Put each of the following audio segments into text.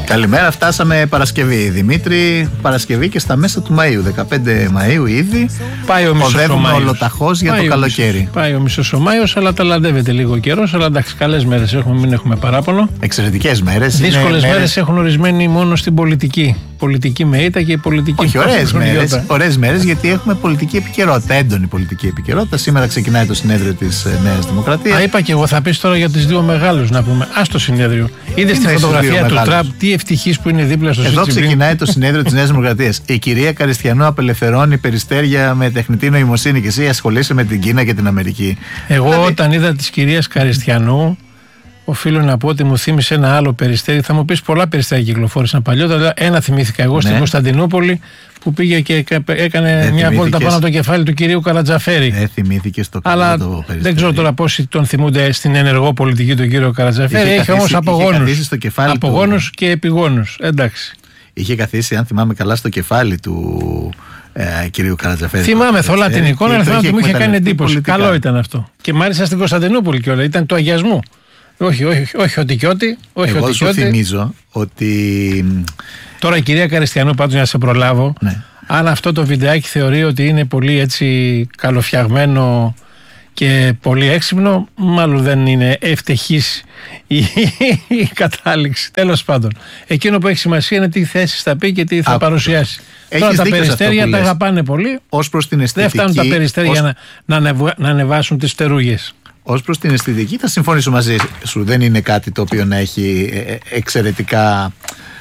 Καλημέρα, φτάσαμε Παρασκευή. Δημήτρη, Παρασκευή και στα μέσα του Μαΐου. 15 Μαΐου ήδη. Πάει ο μισός ο Μάιος. Ολοταχώς για το καλοκαίρι. Πάει ο μισός ο Μάιος, αλλά ταλαντεύεται λίγο καιρός. Αλλά εντάξει, καλές μέρες έχουμε, μην έχουμε παράπονο. Εξαιρετικές μέρες. Δύσκολες μέρες έχουν ορισμένοι μόνο στην πολιτική. Πολιτική με ήττα και πολιτική. Όχι, ωραίες μέρες, γιατί έχουμε πολιτική επικαιρότητα, έντονη πολιτική επικαιρότητα. Σήμερα ξεκινάει το συνέδριο της Νέας Δημοκρατίας. Είπα και εγώ, θα πεις τώρα για τις δύο μεγάλους να πούμε. Ας το συνέδριο. Είδες τη φωτογραφία του Τραμπ, τι ευτυχής που είναι δίπλα στο Εδώ ξεκινάει το συνέδριο της Νέας Δημοκρατίας. Η κυρία Καριστιανού απελευθερώνει περιστέρια με τεχνητή νοημοσύνη και εσύ ασχολείσαι με την Κίνα και την Αμερική. Εγώ όταν είδα της κυρίας Καριστιανού, οφείλω να πω ότι μου θύμισε ένα άλλο περιστέρι. Θα μου πεις πολλά περιστέρια κυκλοφόρησαν παλιότερα. Ένα θυμήθηκα εγώ στην Κωνσταντινούπολη που πήγε και έκανε μια βόλτα πάνω από το κεφάλι του κυρίου Καρατζαφέρη. Δεν θυμήθηκες το αλλά το περιστέρι. Δεν ξέρω τώρα πόσοι τον θυμούνται στην ενεργό πολιτική του κύριο Καρατζαφέρη. Έχει όμως απογόνους και επιγόνους. Εντάξει. Είχε καθίσει, αν θυμάμαι καλά, στο κεφάλι του κυρίου Καρατζαφέρη. Θυμάμαι θολά την εικόνα, αλλά θυμάμαι ότι μου είχε κάνει εντύπωση. Πολιτικά. Καλό ήταν αυτό. Και μάλιστα στην Κωνσταντινούπολη κιόλα. Ήταν του αγιασμού. Όχι ότι κι ό,τι. Εγώ σου θυμίζω ότι. Τώρα η κυρία Καριστιανού, πάντως για να σε προλάβω, αν αυτό το βιντεάκι θεωρεί ότι είναι πολύ έτσι καλοφτιαγμένο και πολύ έξυπνο, μάλλον δεν είναι ευτυχής η κατάληξη. Τέλος πάντων. Εκείνο που έχει σημασία είναι τι θέσεις θα πει και τι θα παρουσιάσει. Τώρα τα περιστέρια τα αγαπάνε πολύ. Ως προς την αισθητική, δεν φτάνουν τα περιστέρια να ανεβάσουν τις φτερούγες. Ως προς την αισθητική θα συμφωνήσω μαζί σου. Δεν είναι κάτι το οποίο να έχει εξαιρετικά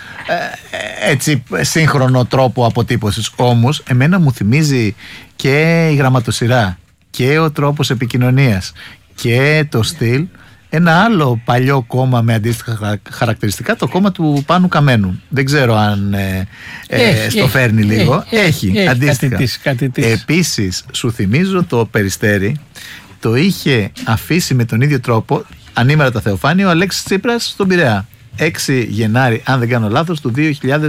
έτσι σύγχρονο τρόπο αποτύπωσης. Όμως εμένα μου θυμίζει και η γραμματοσυρά και ο τρόπος επικοινωνίας και το στυλ ένα άλλο παλιό κόμμα με αντίστοιχα χαρακτηριστικά, το κόμμα του Πάνου Καμένου. Δεν ξέρω αν στο φέρνει λίγο. Έχει αντίστοιχα. Επίσης σου θυμίζω το Περιστέρι το είχε αφήσει με τον ίδιο τρόπο ανήμερα τα Θεοφάνεια ο Αλέξης Τσίπρας στον Πειραιά. 6 Γενάρη, αν δεν κάνω λάθος, του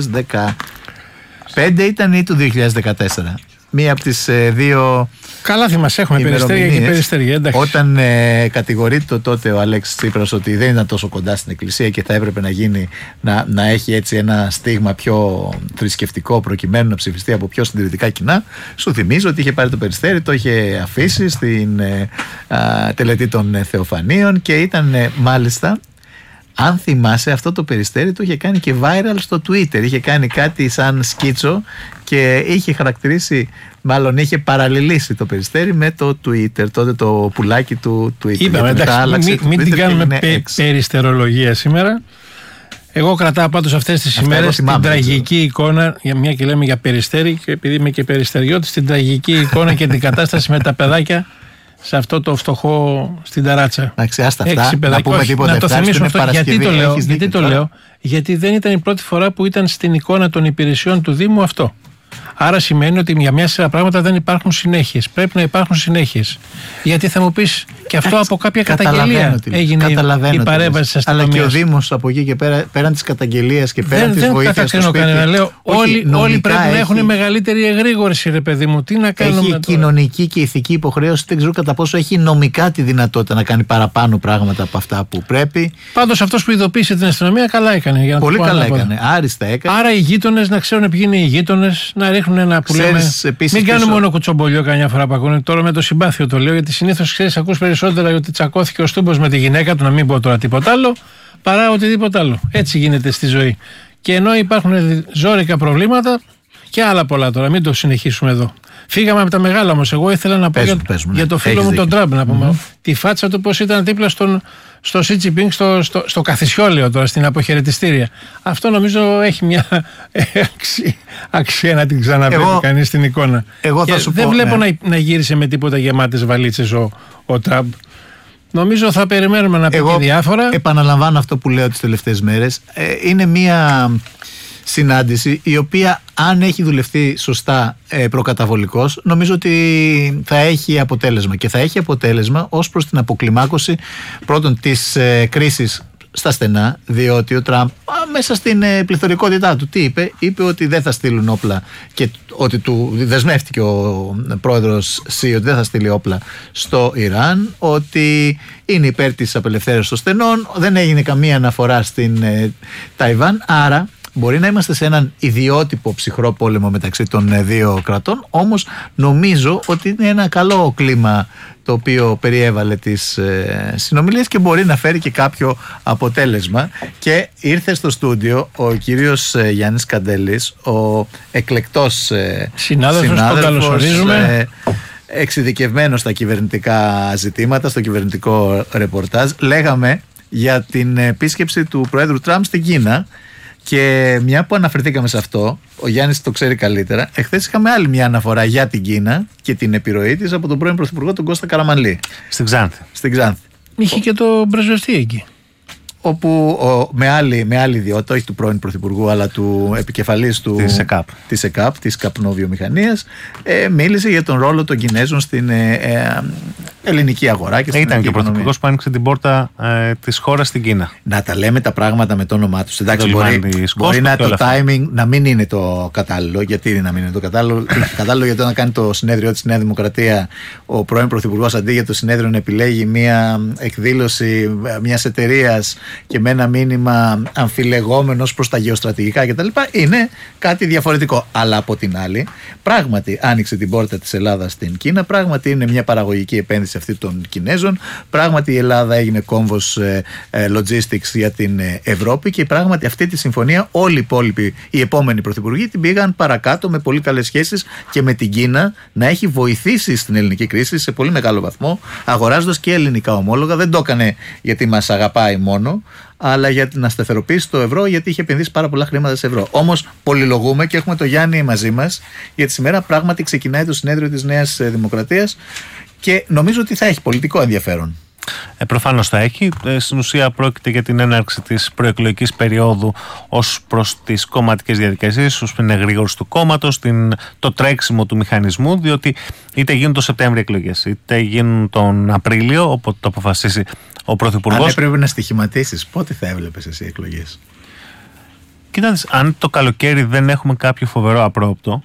2015 ήταν ή του 2014. Μία από τις δύο. Καλά θυμάσαι, έχουμε περιστέρια και περιστέρια, εντάξει. Όταν κατηγορείται τότε ο Αλέξης Τσίπρας ότι δεν ήταν τόσο κοντά στην εκκλησία και θα έπρεπε να γίνει, να έχει έτσι ένα στίγμα πιο θρησκευτικό προκειμένου να ψηφιστεί από πιο συντηρητικά κοινά, σου θυμίζω ότι είχε πάρει το περιστέρι, το είχε αφήσει στην τελετή των Θεοφανίων και ήταν μάλιστα. Αν θυμάσαι, αυτό το περιστέρι το είχε κάνει και viral στο Twitter. Είχε κάνει κάτι σαν σκίτσο και είχε χαρακτηρίσει, μάλλον είχε παραλληλήσει το περιστέρι με το Twitter. Τότε το πουλάκι του Twitter. Είπαμε, εντάξει, μην την κάνουμε περιστερολογία σήμερα. Εγώ κρατάω πάντως αυτές τις ημέρες την τραγική εικόνα, μια και λέμε για περιστέρι, και επειδή είμαι και περιστεριώτης, την τραγική εικόνα και την κατάσταση με τα παιδάκια σε αυτό το φτωχό στην ταράτσα. Εντάξει, άστα αυτά, να πούμε τίποτα. Να το θυμίσω αυτό. Γιατί το λέω, γιατί δεν ήταν η πρώτη φορά που ήταν στην εικόνα των υπηρεσιών του Δήμου αυτό. Άρα σημαίνει ότι για μια σειρά πράγματα δεν υπάρχουν συνέχειες. Πρέπει να υπάρχουν συνέχειες. Γιατί θα μου πεις, και αυτό από κάποια καταγγελία έγινε η παρέμβαση της αστυνομίας. Αλλά και ο Δήμος από εκεί και πέραν της καταγγελίας και πέραν της βοήθειας. Δεν κατακρίνω κανένα. Λέω, όλοι πρέπει να έχουν μεγαλύτερη εγρήγορση, ρε παιδί μου. Τι να κάνουμε. Έχει κοινωνική και ηθική υποχρέωση. Δεν ξέρω κατά πόσο έχει νομικά τη δυνατότητα να κάνει παραπάνω πράγματα από αυτά που πρέπει. Πάντως αυτός που ειδοποίησε την αστυνομία καλά έκανε. Πολύ καλά έκανε. Άριστα έκανε. Άρα οι γείτονες να ξέρουν ποιοι είναι οι γείτονες, να ρίχνουν ένα που λέμε. Μην κάνουμε μόνο κουτσομπολιό καμιά φορά που ακούνε. Τώρα με το συμπάθειο το λέω, γιατί συνήθως ξέρεις, ακούς περισσότερα ότι τσακώθηκε ο Στούμπος με τη γυναίκα του, να μην πω τώρα τίποτα άλλο, παρά οτιδήποτε άλλο. Έτσι γίνεται στη ζωή. Και ενώ υπάρχουν ζόρικα προβλήματα και άλλα πολλά τώρα, μην το συνεχίσουμε εδώ. Φύγαμε από τα μεγάλα όμως. Εγώ ήθελα να πω για το φίλο μου τον Τραμπ, να πούμε. Τη φάτσα του πώς ήταν δίπλα στο Σι Τζινπίνγκ, στο καθισιόλαιο τώρα, στην αποχαιρετιστήρια. Αυτό νομίζω έχει μια αξία να την ξαναπεί κανείς στην εικόνα. Δεν βλέπω να γύρισε με τίποτα γεμάτες βαλίτσες ο Τραμπ. Νομίζω θα περιμένουμε να πει και διάφορα. Επαναλαμβάνω αυτό που λέω τις τελευταίες μέρες. Είναι μια συνάντηση η οποία, αν έχει δουλευτεί σωστά προκαταβολικώς, νομίζω ότι θα έχει αποτέλεσμα. Και θα έχει αποτέλεσμα ως προς την αποκλιμάκωση πρώτον της κρίσης στα στενά, διότι ο Τραμπ μέσα στην πληθωρικότητά του τι είπε? Είπε ότι δεν θα στείλουν όπλα και ότι του δεσμεύτηκε ο πρόεδρος Σι ότι δεν θα στείλει όπλα στο Ιράν, ότι είναι υπέρ της απελευθέρωσης των στενών, δεν έγινε καμία αναφορά στην Ταϊβάν, άρα μπορεί να είμαστε σε έναν ιδιότυπο ψυχρό πόλεμο μεταξύ των δύο κρατών, όμως νομίζω ότι είναι ένα καλό κλίμα το οποίο περιέβαλε τις συνομιλίες και μπορεί να φέρει και κάποιο αποτέλεσμα. Και ήρθε στο στούντιο ο κύριος Γιάννης Καντέλης, ο εκλεκτός συνάδελφος, εξειδικευμένος στα κυβερνητικά ζητήματα, στο κυβερνητικό ρεπορτάζ. Λέγαμε για την επίσκεψη του Προέδρου Τραμπ στην Κίνα. Και μια που αναφερθήκαμε σε αυτό, ο Γιάννης το ξέρει καλύτερα. Εχθές είχαμε άλλη μια αναφορά για την Κίνα και την επιρροή της από τον πρώην Πρωθυπουργό, τον Κώστα Καραμανλή. Στην Ξάνθη. Είχε και το πρεσβευτή εκεί. Όπου με άλλη ιδιότητα, όχι του πρώην Πρωθυπουργού, αλλά του επικεφαλής της ΕΚΑΠ, της καπνοβιομηχανίας, μίλησε για τον ρόλο των Κινέζων στην ελληνική αγορά. Και ήταν και ο Πρωθυπουργός που άνοιξε την πόρτα της χώρας στην Κίνα. Να τα λέμε τα πράγματα με το όνομά τους. Εντάξει, μπορεί να το timing να μην είναι το κατάλληλο. Γιατί να μην είναι το κατάλληλο? Κατάλληλο γιατί όταν κάνει το συνέδριο της Νέα Δημοκρατία, ο πρώην Πρωθυπουργός αντί για το συνέδριο να επιλέγει μια εκδήλωση μιας εταιρείας και με ένα μήνυμα αμφιλεγόμενος προς τα γεωστρατηγικά κτλ. Είναι κάτι διαφορετικό. Αλλά από την άλλη, πράγματι άνοιξε την πόρτα της Ελλάδας στην Κίνα, πράγματι είναι μια παραγωγική επένδυση αυτή των Κινέζων, πράγματι η Ελλάδα έγινε κόμβος logistics για την Ευρώπη και πράγματι αυτή τη συμφωνία όλοι οι υπόλοιποι, οι επόμενοι πρωθυπουργοί την πήγαν παρακάτω με πολύ καλές σχέσεις και με την Κίνα να έχει βοηθήσει στην ελληνική κρίση σε πολύ μεγάλο βαθμό, αγοράζοντας και ελληνικά ομόλογα. Δεν το έκανε γιατί μας αγαπάει μόνο, αλλά για να σταθεροποιήσει το ευρώ, γιατί είχε επενδύσει πάρα πολλά χρήματα σε ευρώ. Όμως πολυλογούμε και έχουμε το Γιάννη μαζί μας, γιατί σήμερα πράγματι ξεκινάει το συνέδριο της Νέας Δημοκρατίας και νομίζω ότι θα έχει πολιτικό ενδιαφέρον. Προφανώς θα έχει. Στην ουσία πρόκειται για την έναρξη της προεκλογικής περίοδου ως προς τις κομματικές διαδικασίες, ως την εγρήγορση του κόμματος, το τρέξιμο του μηχανισμού, διότι είτε γίνουν το Σεπτέμβριο εκλογές, είτε γίνουν τον Απρίλιο, όποτε το αποφασίσει ο Πρωθυπουργός. Αν έπρεπε να στοιχηματίσεις, πότε θα έβλεπες εσύ εκλογές? Κοίταξε, αν το καλοκαίρι δεν έχουμε κάποιο φοβερό απρόοπτο,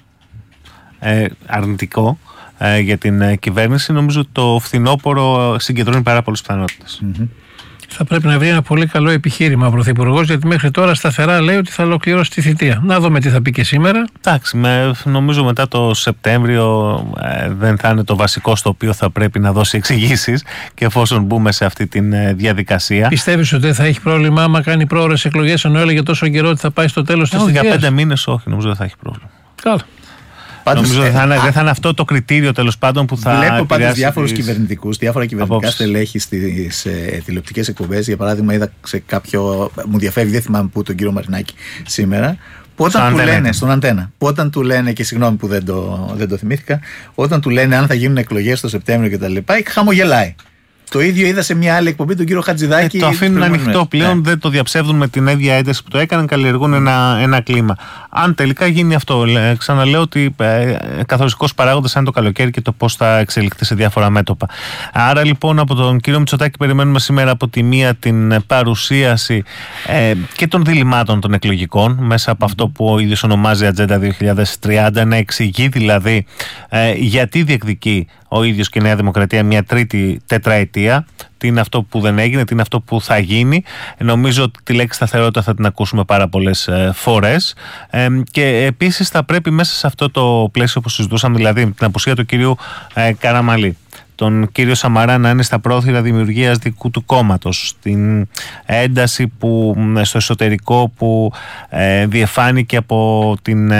αρνητικό, για την κυβέρνηση, νομίζω ότι το φθινόπωρο συγκεντρώνει πάρα πολλές πιθανότητες. Θα πρέπει να βρει ένα πολύ καλό επιχείρημα ο Πρωθυπουργός, γιατί μέχρι τώρα σταθερά λέει ότι θα ολοκληρώσει τη θητεία. Να δούμε τι θα πει και σήμερα. Εντάξει, νομίζω μετά το Σεπτέμβριο δεν θα είναι το βασικό στο οποίο θα πρέπει να δώσει εξηγήσεις και εφόσον μπούμε σε αυτή τη διαδικασία. Πιστεύεις ότι θα έχει πρόβλημα άμα κάνει πρόωρες εκλογές, ενώ έλεγε τόσο καιρό ότι θα πάει στο τέλος της θητείας? Για 5 μήνες όχι, νομίζω δεν θα έχει πρόβλημα. Καλά. Νομίζω δεν θα είναι αυτό το κριτήριο τέλος πάντων που θα. Βλέπω πάντως διάφορα κυβερνητικά στελέχη στις τηλεοπτικές εκπομπές. Για παράδειγμα, είδα σε κάποιο. Μου διαφεύγει, δεν θυμάμαι πού, τον κύριο Μαρινάκη σήμερα. Που όταν του λένε, στον Αντένα, που όταν του λένε, και συγγνώμη που δεν το θυμήθηκα, όταν του λένε αν θα γίνουν εκλογές το Σεπτέμβριο κτλ., χαμογελάει. Το ίδιο είδα σε μια άλλη εκπομπή τον κύριο Χατζηδάκη. Το αφήνουν ανοιχτό πλέον, δεν το διαψεύδουν με την ίδια ένταση που το έκαναν, καλλιεργούν ένα κλίμα. Αν τελικά γίνει αυτό, ξαναλέω ότι καθοριστικός παράγοντας θα είναι το καλοκαίρι και το πώς θα εξελιχθεί σε διάφορα μέτωπα. Άρα λοιπόν από τον κύριο Μητσοτάκη περιμένουμε σήμερα από τη μία την παρουσίαση και των διλημάτων των εκλογικών, μέσα από αυτό που ο ίδιος ονομάζει Ατζέντα 2030, να εξηγεί δηλαδή γιατί διεκδικεί ο ίδιος και η Νέα Δημοκρατία μια τρίτη τετραετία, τι είναι αυτό που δεν έγινε, τι είναι αυτό που θα γίνει. Νομίζω ότι τη λέξη σταθερότητα θα την ακούσουμε πάρα πολλές φορές και επίσης θα πρέπει μέσα σε αυτό το πλαίσιο που συζητούσαμε, δηλαδή την απουσία του κυρίου Καραμανλή, τον κύριο Σαμαρά να είναι στα πρόθυρα δημιουργίας δικού του κόμματος, την ένταση που στο εσωτερικό που διεφάνηκε από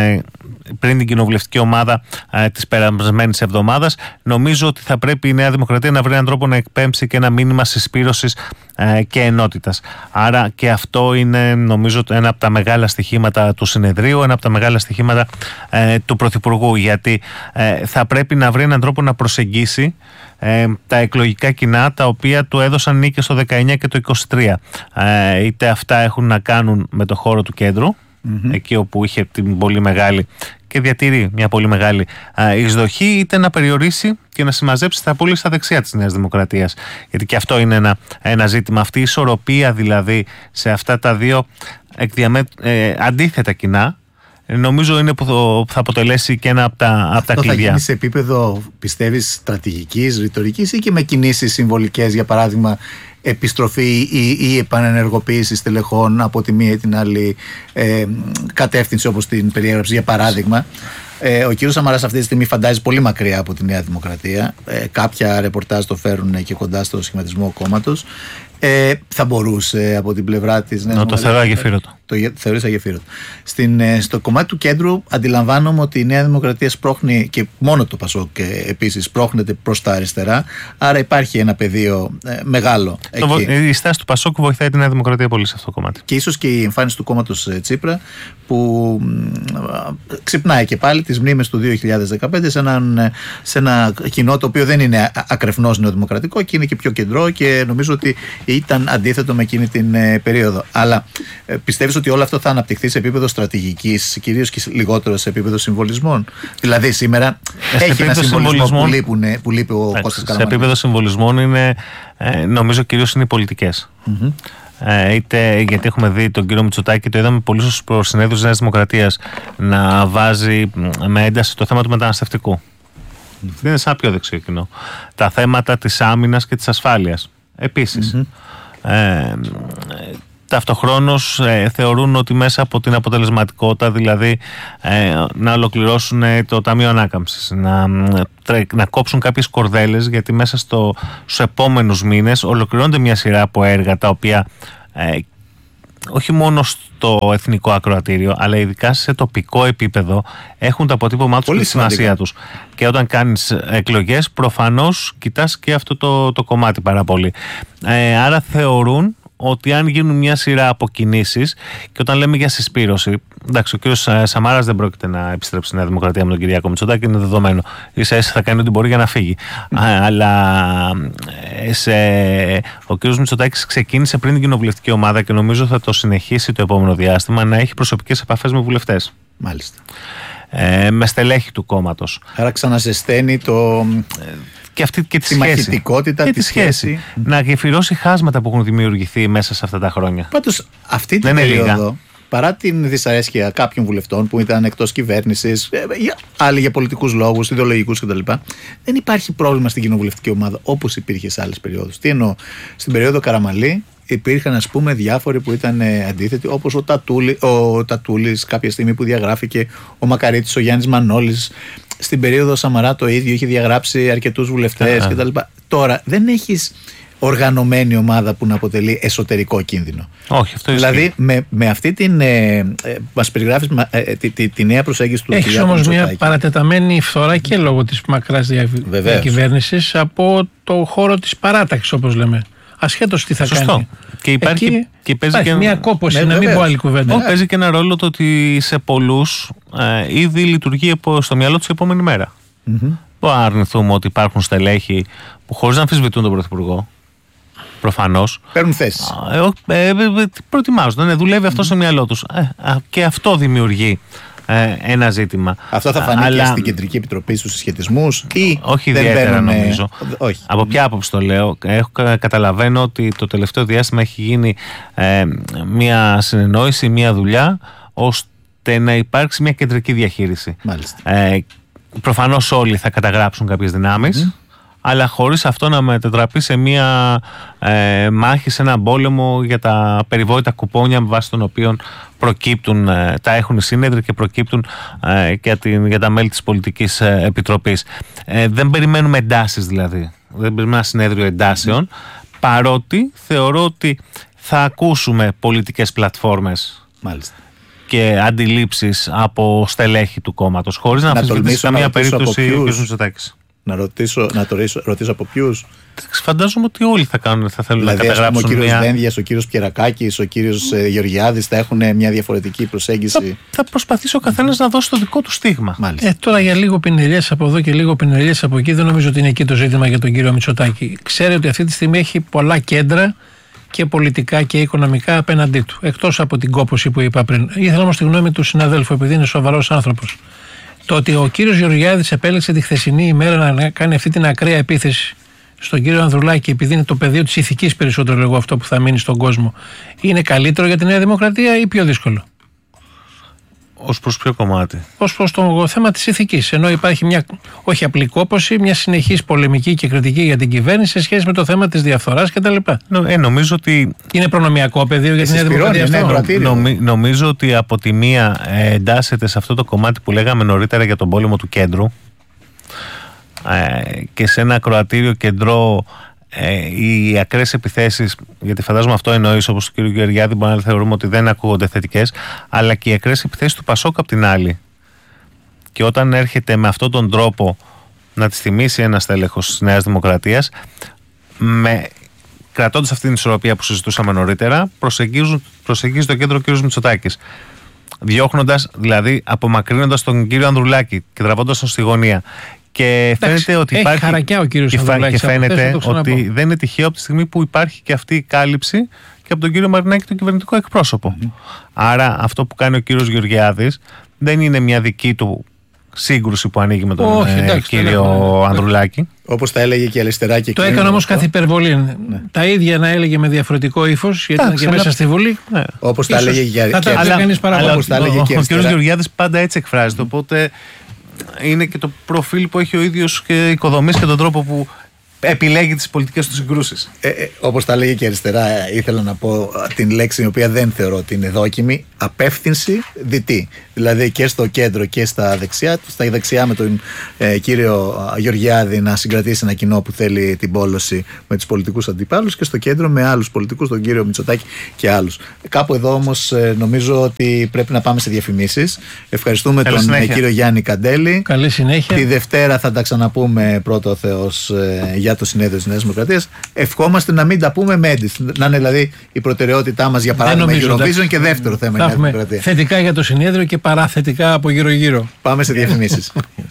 πριν την κοινοβουλευτική ομάδα της περασμένης εβδομάδας. Νομίζω ότι θα πρέπει η Νέα Δημοκρατία να βρει έναν τρόπο να εκπέμψει και ένα μήνυμα συσπήρωσης και ενότητας. Άρα και αυτό είναι νομίζω ένα από τα μεγάλα στοιχήματα του συνεδρίου, ένα από τα μεγάλα στοιχήματα του Πρωθυπουργού, γιατί θα πρέπει να βρει έναν τρόπο να προσεγγίσει τα εκλογικά κοινά τα οποία του έδωσαν νίκες το 19 και το 23. Είτε αυτά έχουν να κάνουν με το χώρο του κέντρου, εκεί όπου είχε την πολύ μεγάλη και διατηρεί μια πολύ μεγάλη εισδοχή, είτε να περιορίσει και να συμμαζέψει τα πόλη στα δεξιά της Νέας Δημοκρατίας. Γιατί και αυτό είναι ένα ζήτημα. Αυτή η ισορροπία δηλαδή σε αυτά τα δύο αντίθετα κοινά, νομίζω είναι που θα αποτελέσει και ένα από τα κλειδιά. Θα γίνει σε επίπεδο, πιστεύεις, στρατηγικής, ρητορικής ή και με κινήσεις συμβολικές, για παράδειγμα επιστροφή ή επανενεργοποίηση στελεχών από τη μία ή την άλλη κατεύθυνση, όπως την περιέγραψε, για παράδειγμα. Ο κύριος Σαμαράς αυτή τη στιγμή φαντάζει πολύ μακριά από τη Νέα Δημοκρατία. Κάποια ρεπορτάζ το φέρουν και κοντά στο σχηματισμό κόμματος. Θα μπορούσε από την πλευρά της Νέας Δημοκρατίας. Το θεωρώ αγεφύρωτο. Το θεωρείς αγεφύρωτο. Στο κομμάτι του κέντρου αντιλαμβάνομαι ότι η Νέα Δημοκρατία σπρώχνει, και μόνο το ΠΑΣΟΚ επίσης σπρώχνεται προς τα αριστερά. Άρα υπάρχει ένα πεδίο μεγάλο. Η στάση του ΠΑΣΟΚ βοηθάει τη Νέα Δημοκρατία πολύ σε αυτό το κομμάτι. Και ίσως και η εμφάνιση του κόμματος Τσίπρα, που ξυπνάει και πάλι τις μνήμες του 2015 σε ένα κοινό το οποίο δεν είναι ακρεφνώς νεοδημοκρατικό και είναι και πιο κεντρό, και νομίζω ότι ήταν αντίθετο με εκείνη την περίοδο. Αλλά πιστεύεις ότι όλο αυτό θα αναπτυχθεί σε επίπεδο στρατηγικής, κυρίως και λιγότερο σε επίπεδο συμβολισμών? Δηλαδή σήμερα έχει ένα συμβολισμό που λείπει ο Κώστας Καραμανλής. Σε επίπεδο συμβολισμών είναι, νομίζω κυρίως είναι οι πολιτικές. Είτε γιατί έχουμε δει τον κύριο Μητσοτάκη, το είδαμε πολύ στους προσυνέδριους της Νέας Δημοκρατίας, να βάζει με ένταση το θέμα του μεταναστευτικού. Είναι σαν πιο δεξιό κοινό. Τα θέματα της άμυνας και της ασφάλειας επίσης. Ταυτοχρόνως θεωρούν ότι μέσα από την αποτελεσματικότητα, δηλαδή να ολοκληρώσουν το Ταμείο Ανάκαμψης, να κόψουν κάποιες κορδέλες, γιατί μέσα στους επόμενους μήνες ολοκληρώνονται μια σειρά από έργα τα οποία όχι μόνο στο εθνικό ακροατήριο, αλλά ειδικά σε τοπικό επίπεδο έχουν το αποτύπωμά τους και τη σημασία τους. Και όταν κάνεις εκλογές, προφανώς κοιτάς και αυτό το κομμάτι πάρα πολύ. Άρα θεωρούν ότι αν γίνουν μια σειρά από κινήσεις, και όταν λέμε για συσπήρωση, εντάξει, ο κύριος Σαμάρας δεν πρόκειται να επιστρέψει στη Νέα Δημοκρατία με τον Κυριάκο Μητσοτάκη, είναι δεδομένο. Ίσα-ίσα θα κάνει ό,τι μπορεί για να φύγει. Αλλά ο κύριος Μητσοτάκης ξεκίνησε πριν την κοινοβουλευτική ομάδα και νομίζω θα το συνεχίσει το επόμενο διάστημα να έχει προσωπικές επαφές με βουλευτές. Μάλιστα. Με στελέχη του κόμματος. Άρα ξαναζεσταίνει και αυτή και τη μαχητικότητα, τη σχέση. Να γεφυρώσει χάσματα που έχουν δημιουργηθεί μέσα σε αυτά τα χρόνια. Πάντως αυτή την περίοδο, παρά την δυσαρέσκεια κάποιων βουλευτών που ήταν εκτός κυβέρνησης, άλλοι για πολιτικούς λόγους, ιδεολογικούς κτλ., δεν υπάρχει πρόβλημα στην κοινοβουλευτική ομάδα όπως υπήρχε σε άλλες περιόδους. Τι εννοώ? Στην περίοδο Καραμανλή υπήρχαν, ας πούμε, διάφοροι που ήταν αντίθετοι, όπως ο Τατούλης κάποια στιγμή που διαγράφηκε, ο Μακαρίτης, ο Γιάννης Μανώλης. Στην περίοδο Σαμαρά το ίδιο, είχε διαγράψει αρκετούς βουλευτές κτλ. Τώρα δεν έχεις οργανωμένη ομάδα που να αποτελεί εσωτερικό κίνδυνο. Όχι, αυτό δηλαδή με αυτή την. Μας περιγράφεις τη νέα προσέγγιση του Κυριάκου. Έχεις όμως μια παρατεταμένη φθορά και λόγω της μακράς διακυβέρνησης από το χώρο της παράταξης, όπως λέμε. Ασχέτως τι θα κάνει. Και υπάρχει και μια κόπωση, να μην πω άλλη κουβέντα. Παίζει και ένα ρόλο το ότι σε πολλούς ήδη λειτουργεί στο μυαλό τους η επόμενη μέρα. Που αρνηθούμε ότι υπάρχουν στελέχη που, χωρίς να αμφισβητούν τον Πρωθυπουργό, προφανώς παίρνουν θέσεις. Προετοιμάζονται, δουλεύει αυτό στο μυαλό τους. Και αυτό δημιουργεί ένα ζήτημα. Αυτό θα φανεί και στην Κεντρική Επιτροπή στους συσχετισμούς, ή όχι ιδιαίτερα νομίζω. Όχι. Από ποια άποψη το λέω? Καταλαβαίνω ότι το τελευταίο διάστημα έχει γίνει μια συνεννόηση, μια δουλειά, ώστε να υπάρξει μια κεντρική διαχείριση. Μάλιστα. Προφανώς όλοι θα καταγράψουν κάποιες δυνάμεις, αλλά χωρίς αυτό να μετατραπεί σε μια μάχη, σε έναν πόλεμο για τα περιβόητα κουπόνια με βάση των οποίων προκύπτουν, τα έχουν οι σύνεδροι και προκύπτουν για τα μέλη της Πολιτικής Επιτροπής. Δεν περιμένουμε εντάσεις δηλαδή. Δεν περιμένουμε ένα συνέδριο εντάσεων, παρότι θεωρώ ότι θα ακούσουμε πολιτικές πλατφόρμες. Μάλιστα. Και αντιλήψεις από στελέχη του κόμματος, χωρίς να αμφισβητήσει καμία περίπτωση ο κ. Μητσοτάκης. Να το ρωτήσω από ποιους. Φαντάζομαι ότι όλοι θα θέλουν δηλαδή, να καταγράψουν. Ο κύριος Δένδιας, ο κύριος Πιερακάκης, ο κύριος Γεωργιάδης θα έχουν μια διαφορετική προσέγγιση. Θα προσπαθήσει ο καθένας να δώσει το δικό του στίγμα. Τώρα για λίγο πινελιές από εδώ και λίγο πινελιές από εκεί, δεν νομίζω ότι είναι εκεί το ζήτημα για τον κύριο Μητσοτάκη. Ξέρει ότι αυτή τη στιγμή έχει πολλά κέντρα και πολιτικά και οικονομικά απέναντί του. Εκτός από την κόπωση που είπα πριν. Ήθελα όμως τη γνώμη του συναδέλφου, επειδή είναι σοβαρός άνθρωπος. Το ότι ο κύριος Γεωργιάδης επέλεξε τη χθεσινή ημέρα να κάνει αυτή την ακραία επίθεση στον κύριο Ανδρουλάκη, επειδή είναι το πεδίο της ηθικής περισσότερο, λέγω, αυτό που θα μείνει στον κόσμο, είναι καλύτερο για τη Νέα Δημοκρατία ή πιο δύσκολο? Ως προς ποιο κομμάτι? Ως προς το θέμα της ηθικής. Ενώ υπάρχει μια, όχι απλή κόπωση, μια συνεχής πολεμική και κριτική για την κυβέρνηση σε σχέση με το θέμα της διαφθοράς κτλ. Νομίζω ότι. Είναι προνομιακό πεδίο για την Νέα Δημοκρατία. Νομίζω ότι από τη μία εντάσσεται σε αυτό το κομμάτι που λέγαμε νωρίτερα για τον πόλεμο του κέντρου, και σε ένα ακροατήριο κεντρό οι ακραίες επιθέσεις, γιατί φαντάζομαι αυτό εννοείς, όπως του κ. Γεωργιάδη, μπορεί να θεωρούμε ότι δεν ακούγονται θετικές, αλλά και οι ακραίες επιθέσεις του Πασόκ απ' την άλλη. Και όταν έρχεται με αυτόν τον τρόπο να τις θυμίσει ένας τέλεχος της Νέας Δημοκρατίας, κρατώντας αυτή την ισορροπία που συζητούσαμε νωρίτερα, προσεγγίζει το κέντρο ο κ. Μητσοτάκης. Διώχνοντας, δηλαδή απομακρύνοντας τον κύριο Ανδρουλάκη και τραβώντας τον στη γωνία. Και φαίνεται ότι υπάρχει χαρακιά ο κύριος Ανδρουλάκης. Και φαίνεται ότι δεν είναι τυχαίο από τη στιγμή που υπάρχει και αυτή η κάλυψη και από τον κύριο Μαρινάκη, τον κυβερνητικό εκπρόσωπο. Άρα αυτό που κάνει ο κύριος Γεωργιάδης δεν είναι μια δική του σύγκρουση που ανοίγει με τον κύριο Ανδρουλάκη. Όπως τα έλεγε και η αριστερά και το έκανε όμως καθ' υπερβολή. Ναι. Τα ίδια να έλεγε με διαφορετικό ύφος, γιατί ήταν και μέσα στη Βουλή. Ναι. Όπως τα έλεγε και η αριστερά. Ο κύριος Γεωργιάδης πάντα έτσι εκφράζεται. Οπότε είναι και το προφίλ που έχει ο ίδιος και οικοδομής και τον τρόπο που επιλέγει τις πολιτικές του συγκρούσεις. Όπως τα λέγει και η αριστερά, ήθελα να πω την λέξη η οποία δεν θεωρώ ότι είναι δόκιμη, απεύθυνση δυτή. Δηλαδή και στο κέντρο και στα δεξιά, στα δεξιά με τον κύριο Γεωργιάδη να συγκρατήσει ένα κοινό που θέλει την πόλωση με τους πολιτικούς αντιπάλους, και στο κέντρο με άλλους πολιτικούς, τον κύριο Μητσοτάκη και άλλους. Κάπου εδώ όμως νομίζω ότι πρέπει να πάμε σε διαφημίσεις. Ευχαριστούμε τον κύριο Γιάννη Καντέλη. Καλή συνέχεια. Τη Δευτέρα θα τα ξαναπούμε, πρώτο ο Θεός, για το συνέδριο της Νέας Δημοκρατίας. Ευχόμαστε να μην τα πούμε με έντις. Να είναι δηλαδή η προτεραιότητά μας, για παράδειγμα, Eurovision και δεύτερο θέμα η Νέα Δημοκρατία. Θετικά για το συνέδριο και παραθετικά από γύρω-γύρω. Πάμε σε διαφημίσεις.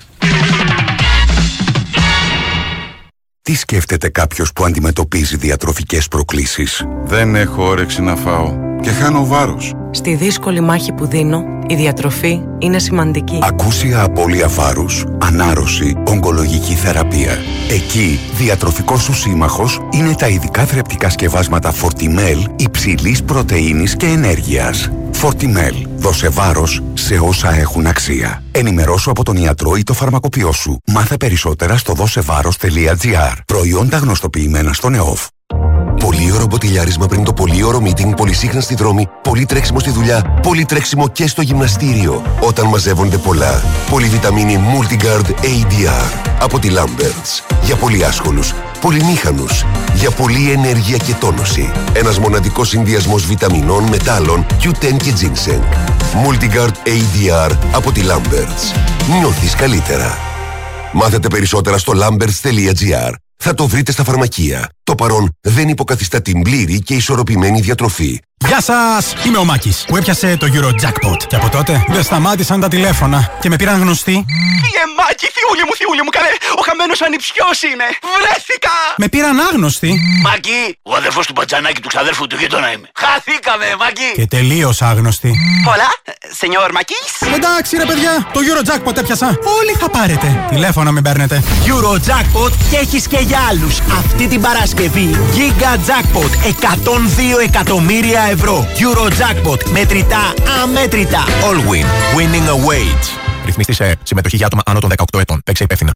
Τι σκέφτεται κάποιος που αντιμετωπίζει διατροφικές προκλήσεις? Δεν έχω όρεξη να φάω και χάνω βάρος. Στη δύσκολη μάχη που δίνω, η διατροφή είναι σημαντική. Ακούσια απώλεια βάρους, ανάρρωση, ογκολογική θεραπεία. Εκεί, διατροφικός σου σύμμαχος είναι τα ειδικά θρεπτικά σκευάσματα Fortimel υψηλής πρωτεΐνης και ενέργειας. Fortimel. Δώσε βάρος σε όσα έχουν αξία. Ενημερώσου από τον ιατρό ή το φαρμακοποιό σου. Μάθε περισσότερα στο δώσεβάρος.gr. Προϊόντα γνωστοποιημένα στον ΕΟΦ. Πολύωρο μποτιλιάρισμα πριν το πολύωρο meeting, πολυσύχνα στη δρόμη, πολύ τρέξιμο στη δουλειά, πολύ τρέξιμο και στο γυμναστήριο. Όταν μαζεύονται πολλά. Πολυβιταμίνη Multigard ADR από τη Lamberts. Για πολύ άσχολους, πολυμήχανους, για πολλή ενέργεια και τόνωση. Ένας μοναδικός συνδυασμός βιταμινών, μετάλλων, Q10 και ginseng. Multigard ADR από τη Lamberts. Νιώθεις καλύτερα. Μάθετε περισσότερα στο lamberts.gr. Θα το βρείτε στα φαρμακεία. Το παρόν δεν υποκαθιστά την πλήρη και ισορροπημένη διατροφή. Γεια σας! Είμαι ο Μάκης που έπιασε το Eurojackpot. Και από τότε δεν σταμάτησαν τα τηλέφωνα και με πήραν γνωστοί. Μάκη, θειούλη μου, καλέ! Ο χαμένος ανιψιός είμαι! Βρέθηκα! Με πήραν άγνωστοι. Μάκη, ο αδερφός του Μπατζανάκη του ξαδέρφου του γείτονα είμαι. Χαθήκαμε, Μάκη! Και τελείως άγνωστοι. Πολλά, σενιόρ Μάκης. Εντάξει ρε παιδιά, το Eurojackpot έπιασα. Όλοι θα πάρετε. Τηλέφωνα μην παίρνετε. Eurojackpot και έχεις και για άλλους. Αυτή την Παρασκευή, Giga Jackpot 102 εκατομμύρια ευρώ. Eurojackpot, μετρητά αμέτρητα. Allwin, winning awaits. Ρυθμιστή σε συμμετοχή για άτομα άνω των 18 ετών. Παίξε υπεύθυνα.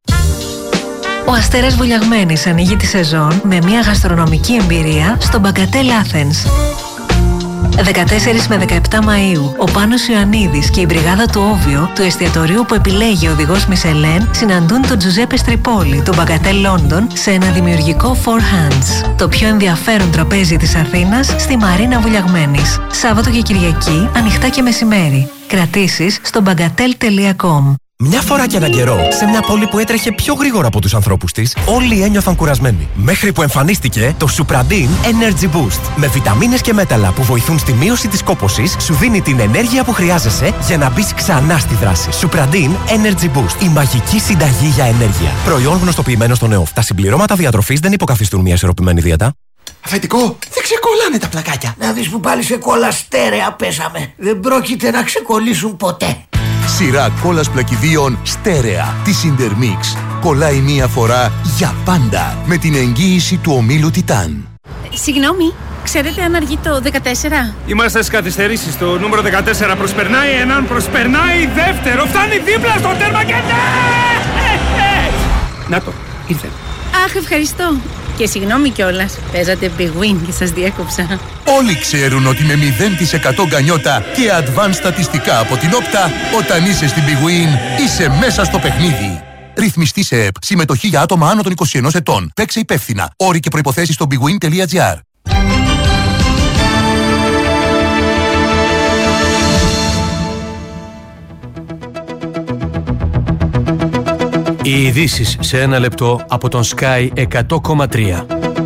Ο Αστέρας Βουλιαγμένης ανοίγει τη σεζόν με μια γαστρονομική εμπειρία στο Μπαγκατέλ Athens. 14 με 17 Μαΐου, ο Πάνος Ιωαννίδης και η μπριγάδα του Όβιο, του εστιατορίου που επιλέγει ο οδηγός Μισελέν, συναντούν τον Τζουζέπε Στρυπόλη, τον Μπαγκατέλ Λόντον, σε ένα δημιουργικό Four Hands. Το πιο ενδιαφέρον τραπέζι της Αθήνας στη Μαρίνα Βουλιαγμένης. Σάββατο και Κυριακή, ανοιχτά και μεσημέρι. Κρατήσεις στο bagatelle.com. Μια φορά και έναν καιρό, σε μια πόλη που έτρεχε πιο γρήγορα από τους ανθρώπους της, όλοι ένιωθαν κουρασμένοι. Μέχρι που εμφανίστηκε το Supradin Energy Boost. Με βιταμίνες και μέταλλα που βοηθούν στη μείωση της κόπωσης, σου δίνει την ενέργεια που χρειάζεσαι για να μπεις ξανά στη δράση. Supradin Energy Boost. Η μαγική συνταγή για ενέργεια. Προϊόν γνωστοποιημένο στον ΕΟΦ. Τα συμπληρώματα διατροφής δεν υποκαθιστούν μια ισορροπημένη δίαιτα. Αφεντικό, δεν ξεκολλάνε τα πλακάκια. Να δεις που πάλι σε κόλλα στέρεα πέσαμε. Δεν πρόκειται να ξεκολλήσουν ποτέ. Σειρά κόλλας πλακιδίων στέρεα της Intermix. Κολλάει μία φορά για πάντα με την εγγύηση του ομίλου Τιτάν. Συγγνώμη, ξέρετε αν αργεί το 14? Είμαστε στις καθυστερήσεις. Το νούμερο 14 προσπερνάει έναν, προσπερνάει δεύτερο. Φτάνει δίπλα στο τέρμα και Να το, ήρθε. Αχ, ευχαριστώ. Και συγγνώμη κιόλας, παίζατε Big Win και σας διέκοψα. Όλοι ξέρουν ότι με 0% γκανιότα και advanced στατιστικά από την Όπτα, όταν είσαι στην Big Win, είσαι μέσα στο παιχνίδι. Ρυθμιστή σε ΕΠ. Συμμετοχή για άτομα άνω των 21 ετών. Παίξε υπεύθυνα. Όροι και προϋποθέσεις στο bigwin.gr. Οι ειδήσεις σε ένα λεπτό από τον Sky 100,3.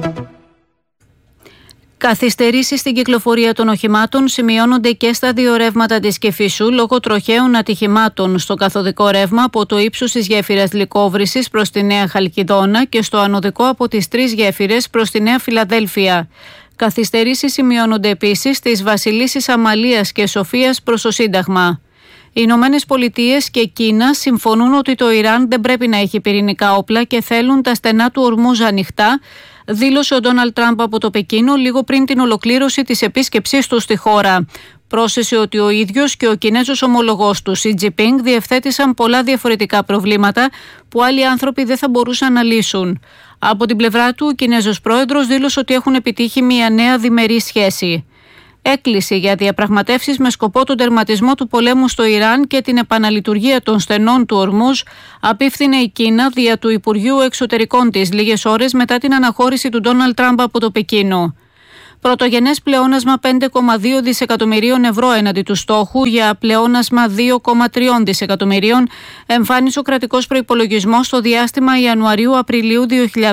Καθυστερήσεις στην κυκλοφορία των οχημάτων σημειώνονται και στα δύο ρεύματα της Κεφίσου λόγω τροχαίων ατυχημάτων στο καθοδικό ρεύμα από το ύψος της γέφυρας Λυκόβρησης προς τη Νέα Χαλκιδόνα και στο ανωδικό από τις 3 γέφυρες προς τη Νέα Φιλαδέλφια. Καθυστερήσεις σημειώνονται επίσης στις Βασιλίσσης Αμαλίας και Σοφίας προς το Σύνταγμα. Οι Ηνωμένες Πολιτείες και Κίνα συμφωνούν ότι το Ιράν δεν πρέπει να έχει πυρηνικά όπλα και θέλουν τα στενά του Ορμούζ ανοιχτά, δήλωσε ο Ντόναλντ Τραμπ από το Πεκίνο λίγο πριν την ολοκλήρωση της επίσκεψής του στη χώρα. Πρόσθεσε ότι ο ίδιος και ο Κινέζος ομολογός του, Σι Τζινπίνγκ, διευθέτησαν πολλά διαφορετικά προβλήματα που άλλοι άνθρωποι δεν θα μπορούσαν να λύσουν. Από την πλευρά του, ο Κινέζος πρόεδρος δήλωσε ότι έχουν επιτύχει μια νέα διμερή σχέση. Έκκληση για διαπραγματεύσεις με σκοπό τον τερματισμό του πολέμου στο Ιράν και την επαναλειτουργία των στενών του Ορμούζ απίφθινε η Κίνα δια του Υπουργείου Εξωτερικών της λίγες ώρες μετά την αναχώρηση του Ντόναλντ Τραμπ από το Πεκίνο. Πρωτογενές πλεόνασμα 5,2 δισεκατομμυρίων ευρώ έναντι του στόχου για πλεόνασμα 2,3 δισεκατομμυρίων εμφάνισε ο κρατικός προϋπολογισμός στο διάστημα Ιανουαρίου-Απριλίου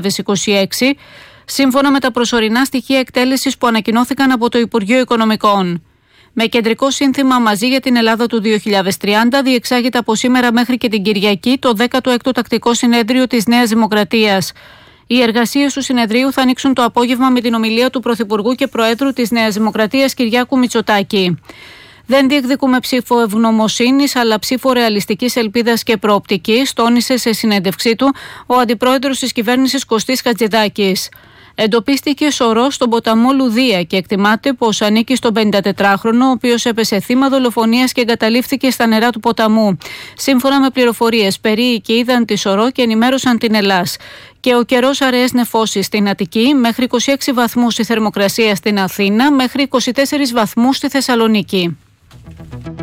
2026, σύμφωνα με τα προσωρινά στοιχεία εκτέλεσης που ανακοινώθηκαν από το Υπουργείο Οικονομικών. Με κεντρικό σύνθημα «Μαζί για την Ελλάδα του 2030» διεξάγεται από σήμερα μέχρι και την Κυριακή το 16ο Τακτικό Συνέδριο της Νέας Δημοκρατίας. Οι εργασίες του συνεδρίου θα ανοίξουν το απόγευμα με την ομιλία του Πρωθυπουργού και Προέδρου της Νέας Δημοκρατίας Κυριάκου Μητσοτάκη. Δεν διεκδικούμε ψήφο ευγνωμοσύνης, αλλά ψήφο ρεαλιστικής ελπίδας και προοπτικής, τόνισε σε συνέντευξή του ο αντιπρόεδρος της κυβέρνησης Κωστής Χατζηδάκης. Εντοπίστηκε σωρός στον ποταμό Λουδία και εκτιμάται πως ανήκει στον 54χρονο, ο οποίος έπεσε θύμα δολοφονίας και εγκαταλείφθηκε στα νερά του ποταμού. Σύμφωνα με πληροφορίες, περίοικοι είδαν τη σωρό και ενημέρωσαν την Ελλάς. Και ο καιρός αραιές νεφώσεις στην Αττική, μέχρι 26 βαθμούς η θερμοκρασία στην Αθήνα, μέχρι 24 βαθμούς στη Θεσσαλονίκη.